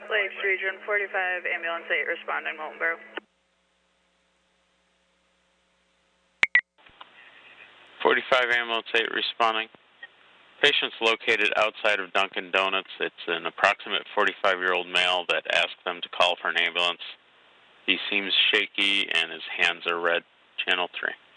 Lakes Region 45, ambulance 8 responding, Molten Borough. 45 ambulance 8 responding. Patient's located outside of Dunkin' Donuts. It's an approximate 45-year-old male that asked them to call for an ambulance. He seems shaky and his hands are red. Channel 3.